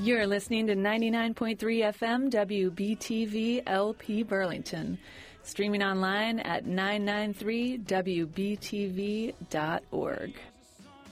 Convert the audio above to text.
You're listening to 99.3 FM WBTV LP Burlington. Streaming online at 993wbtv.org.